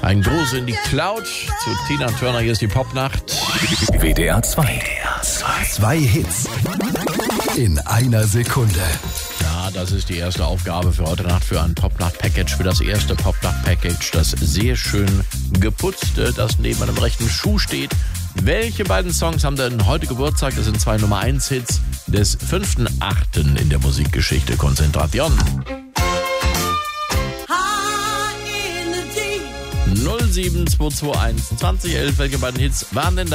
Ein Gruß in die Cloud zu Tina Turner. Hier ist die Popnacht. WDR 2. 2 Hits in einer Sekunde. Ja, das ist die erste Aufgabe für heute Nacht für ein Popnacht-Package. Für das erste Popnacht-Package, das sehr schön geputzte, das neben einem rechten Schuh steht. Welche beiden Songs haben denn heute Geburtstag? Das sind 2 Nummer 1 Hits des 5.8. in der Musikgeschichte. Konzentration. 07221 2011. Welche beiden Hits waren denn da?